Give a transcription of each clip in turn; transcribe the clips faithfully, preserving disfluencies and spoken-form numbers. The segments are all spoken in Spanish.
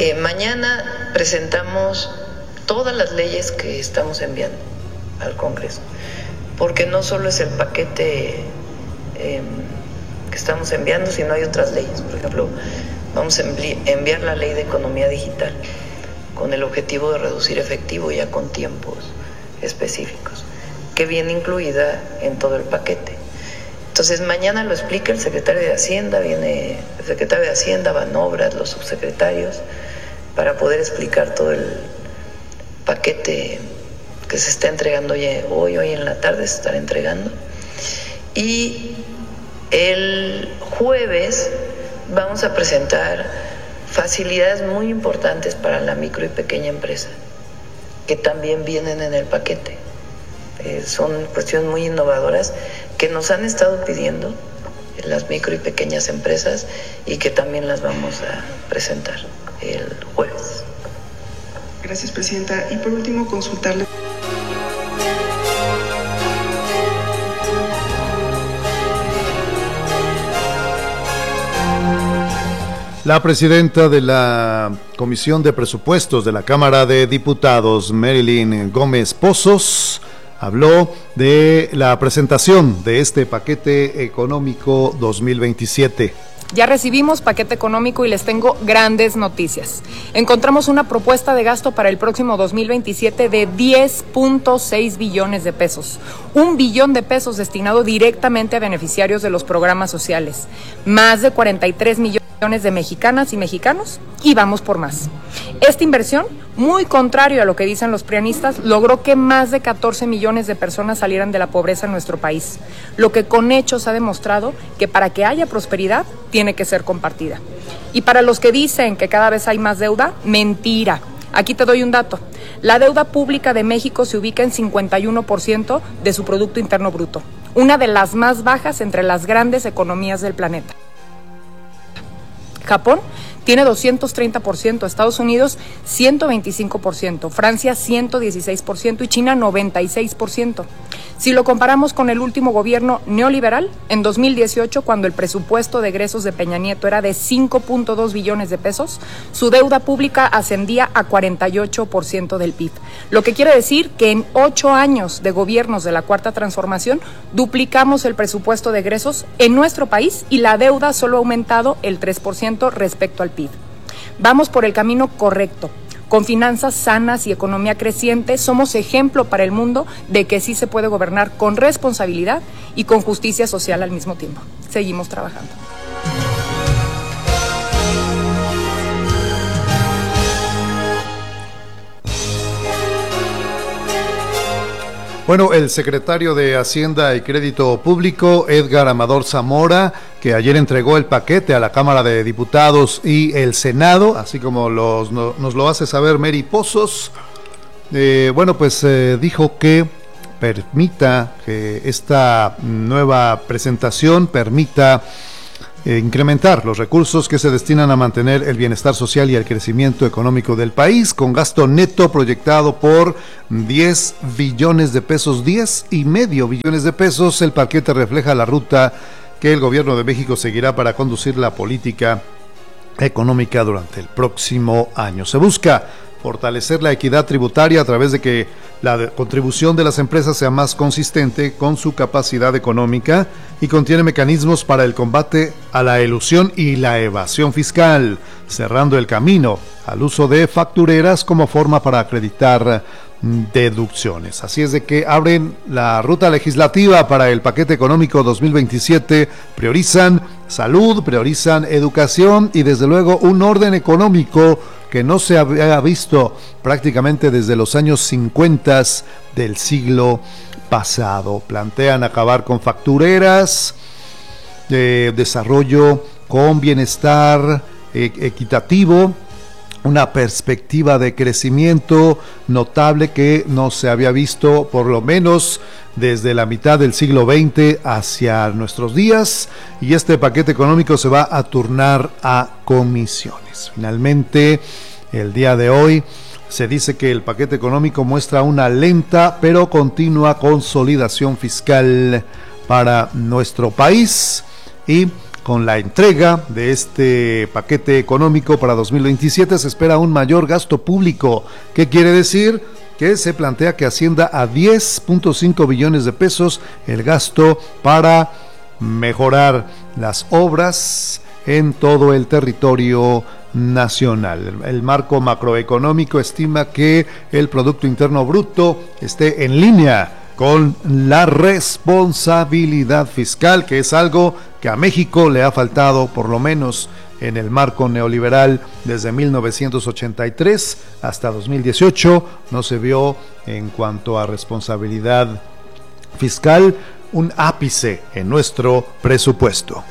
Eh, mañana presentamos todas las leyes que estamos enviando al Congreso, porque no solo es el paquete eh, que estamos enviando, sino hay otras leyes. Por ejemplo, vamos a enviar la ley de economía digital con el objetivo de reducir efectivo ya con tiempos específicos, que viene incluida en todo el paquete. Entonces mañana lo explica el secretario de Hacienda, viene el secretario de Hacienda, Banobras, los subsecretarios, para poder explicar todo el paquete que se está entregando hoy, hoy en la tarde se estará entregando. Y el jueves vamos a presentar facilidades muy importantes para la micro y pequeña empresa, que también vienen en el paquete. Eh, son cuestiones muy innovadoras que nos han estado pidiendo las micro y pequeñas empresas y que también las vamos a presentar el jueves. Gracias, Presidenta. Y por último, consultarle. La presidenta de la Comisión de Presupuestos de la Cámara de Diputados, Marilyn Gómez Pozos, habló de la presentación de este paquete económico dos mil veintisiete. Ya recibimos paquete económico y les tengo grandes noticias. Encontramos una propuesta de gasto para el próximo dos mil veintisiete de diez punto seis billones de pesos. Un billón de pesos destinado directamente a beneficiarios de los programas sociales. Más de cuarenta y tres millones de mexicanas y mexicanos, y vamos por más. Esta inversión, muy contrario a lo que dicen los prianistas, logró que más de catorce millones de personas salieran de la pobreza en nuestro país, lo que con hechos ha demostrado que para que haya prosperidad tiene que ser compartida. Y para los que dicen que cada vez hay más deuda, mentira. Aquí te doy un dato. La deuda pública de México se ubica en cincuenta y uno por ciento de su Producto Interno Bruto, una de las más bajas entre las grandes economías del planeta. Japón tiene doscientos treinta por ciento, Estados Unidos ciento veinticinco por ciento, Francia ciento dieciséis por ciento y China noventa y seis por ciento. Si lo comparamos con el último gobierno neoliberal, en dos mil dieciocho, cuando el presupuesto de egresos de Peña Nieto era de cinco punto dos billones de pesos, su deuda pública ascendía a cuarenta y ocho por ciento del P I B. Lo que quiere decir que en ocho años de gobiernos de la Cuarta Transformación duplicamos el presupuesto de egresos en nuestro país y la deuda solo ha aumentado el tres por ciento respecto al P I B. Vamos por el camino correcto. Con finanzas sanas y economía creciente, somos ejemplo para el mundo de que sí se puede gobernar con responsabilidad y con justicia social al mismo tiempo. Seguimos trabajando. Bueno, el secretario de Hacienda y Crédito Público, Edgar Amador Zamora, que ayer entregó el paquete a la Cámara de Diputados y el Senado, así como los, no, nos lo hace saber Mary Pozos, eh, bueno, pues eh, dijo que permita que esta nueva presentación permita eh, incrementar los recursos que se destinan a mantener el bienestar social y el crecimiento económico del país, con gasto neto proyectado por diez billones de pesos, diez y medio billones de pesos. El paquete refleja la ruta que el gobierno de México seguirá para conducir la política económica durante el próximo año. Se busca fortalecer la equidad tributaria a través de que la contribución de las empresas sea más consistente con su capacidad económica y contiene mecanismos para el combate a la elusión y la evasión fiscal, cerrando el camino al uso de factureras como forma para acreditar deducciones. Así es de que abren la ruta legislativa para el paquete económico dos mil veintisiete, priorizan salud, priorizan educación y desde luego un orden económico que no se había visto prácticamente desde los años cincuenta del siglo pasado. Plantean acabar con factureras, eh, desarrollo con bienestar eh, equitativo, una perspectiva de crecimiento notable que no se había visto por lo menos desde la mitad del siglo veinte hacia nuestros días, y este paquete económico se va a turnar a comisiones. Finalmente, el día de hoy se dice que el paquete económico muestra una lenta pero continua consolidación fiscal para nuestro país y con la entrega de este paquete económico para dos mil veintisiete se espera un mayor gasto público. ¿Qué quiere decir? Que se plantea que ascienda a diez punto cinco billones de pesos el gasto para mejorar las obras en todo el territorio nacional. El marco macroeconómico estima que el Producto Interno Bruto esté en línea con la responsabilidad fiscal, que es algo que a México le ha faltado, por lo menos en el marco neoliberal desde mil novecientos ochenta y tres hasta dos mil dieciocho, no se vio en cuanto a responsabilidad fiscal un ápice en nuestro presupuesto.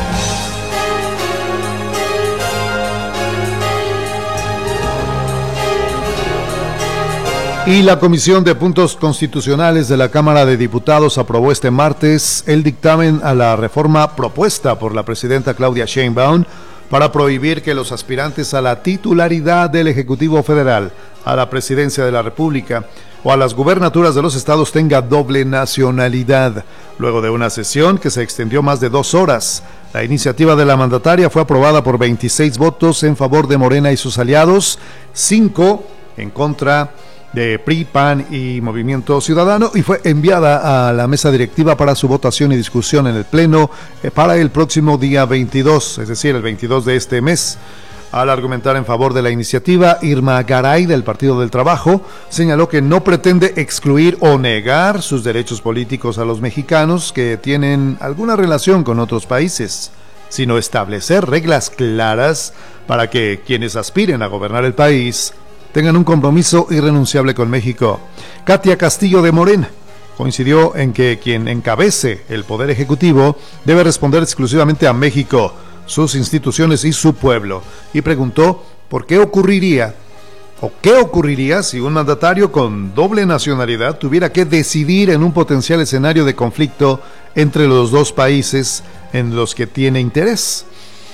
Y la Comisión de Puntos Constitucionales de la Cámara de Diputados aprobó este martes el dictamen a la reforma propuesta por la presidenta Claudia Sheinbaum para prohibir que los aspirantes a la titularidad del Ejecutivo Federal, a la Presidencia de la República o a las gubernaturas de los estados tengan doble nacionalidad. Luego de una sesión que se extendió más de dos horas, la iniciativa de la mandataria fue aprobada por veintiséis votos en favor de Morena y sus aliados, cinco en contra de P R I, P A N y Movimiento Ciudadano, y fue enviada a la mesa directiva para su votación y discusión en el Pleno para el próximo día veintidós, es decir, el veintidós de este mes. Al argumentar en favor de la iniciativa, Irma Garay, del Partido del Trabajo, señaló que no pretende excluir o negar sus derechos políticos a los mexicanos que tienen alguna relación con otros países, sino establecer reglas claras para que quienes aspiren a gobernar el país tengan un compromiso irrenunciable con México. Katia Castillo, de Morena, coincidió en que quien encabece el Poder Ejecutivo debe responder exclusivamente a México, sus instituciones y su pueblo, y preguntó por qué ocurriría o qué ocurriría si un mandatario con doble nacionalidad tuviera que decidir en un potencial escenario de conflicto entre los dos países en los que tiene interés.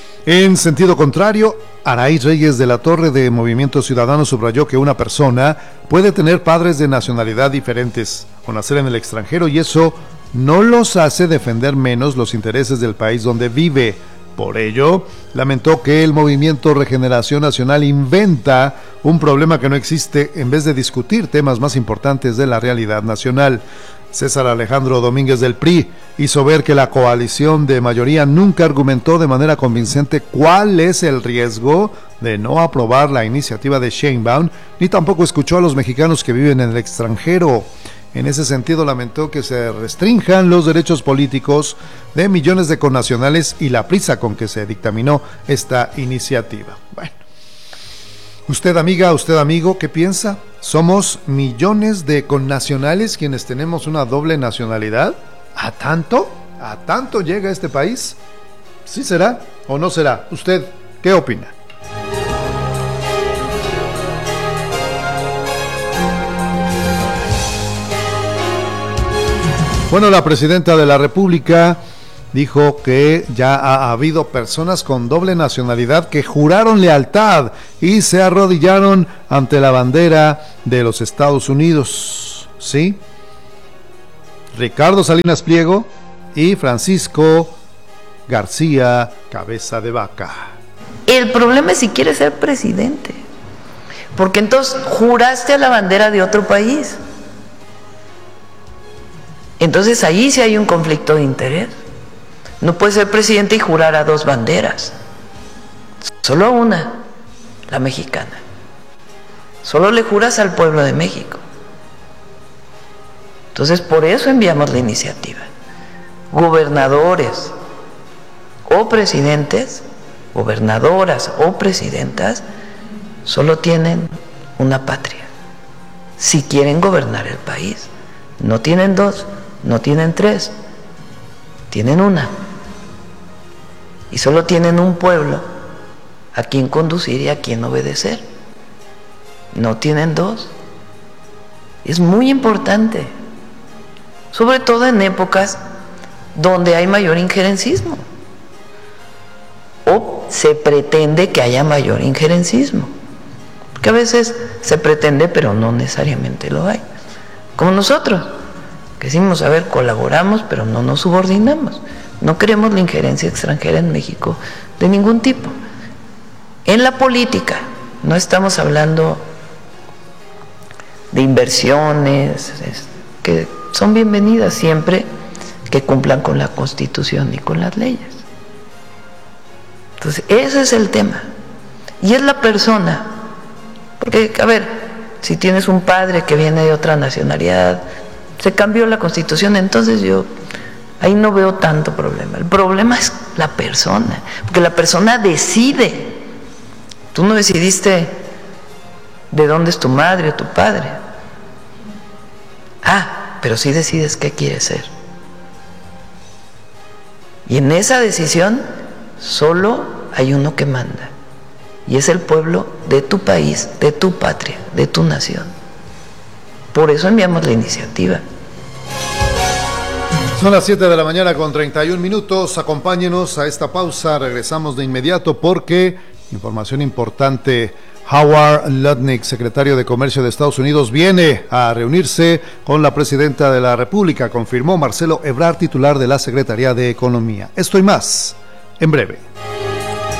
En sentido contrario, Aray Reyes de la Torre, de Movimiento Ciudadano, subrayó que una persona puede tener padres de nacionalidad diferentes o nacer en el extranjero, y eso no los hace defender menos los intereses del país donde vive. Por ello, lamentó que el Movimiento Regeneración Nacional inventa un problema que no existe en vez de discutir temas más importantes de la realidad nacional. César Alejandro Domínguez, del P R I, hizo ver que la coalición de mayoría nunca argumentó de manera convincente cuál es el riesgo de no aprobar la iniciativa de Sheinbaum, ni tampoco escuchó a los mexicanos que viven en el extranjero. En ese sentido, lamentó que se restrinjan los derechos políticos de millones de connacionales y la prisa con que se dictaminó esta iniciativa. Bueno, usted, amiga, usted, amigo, ¿qué piensa? ¿Somos millones de connacionales quienes tenemos una doble nacionalidad? ¿A tanto? ¿A tanto llega este país? ¿Sí será o no será? ¿Usted qué opina? Bueno, la presidenta de la República dijo que ya ha habido personas con doble nacionalidad que juraron lealtad y se arrodillaron ante la bandera de los Estados Unidos. ¿Sí? Ricardo Salinas Pliego y Francisco García Cabeza de Vaca. El problema es si quieres ser presidente, porque entonces juraste a la bandera de otro país. Entonces ahí sí hay un conflicto de interés. No puedes ser presidente y jurar a dos banderas, solo a una, la mexicana. Solo le juras al pueblo de México. Entonces por eso enviamos la iniciativa. Gobernadores o presidentes, gobernadoras o presidentas, solo tienen una patria si quieren gobernar el país. No tienen dos, no tienen tres, tienen una. Y solo tienen un pueblo a quien conducir y a quien obedecer. No tienen dos. Es muy importante, sobre todo en épocas donde hay mayor injerencismo o se pretende que haya mayor injerencismo, porque a veces se pretende pero no necesariamente lo hay, como nosotros. Que decimos, a ver, colaboramos, pero no nos subordinamos. No queremos la injerencia extranjera en México de ningún tipo. En la política, no estamos hablando de inversiones, que son bienvenidas siempre que cumplan con la Constitución y con las leyes. Entonces, ese es el tema. Y es la persona. Porque, a ver, si tienes un padre que viene de otra nacionalidad, se cambió la Constitución, entonces yo ahí no veo tanto problema. El problema es la persona, porque la persona decide. Tú no decidiste de dónde es tu madre o tu padre. Ah, pero sí decides qué quieres ser. Y en esa decisión solo hay uno que manda, y es el pueblo de tu país, de tu patria, de tu nación. Por eso enviamos la iniciativa. Son las siete de la mañana con treinta y un minutos. Acompáñenos a esta pausa. Regresamos de inmediato porque información importante. Howard Lutnick, secretario de Comercio de Estados Unidos, viene a reunirse con la presidenta de la República, confirmó Marcelo Ebrard, titular de la Secretaría de Economía. Esto y más, en breve.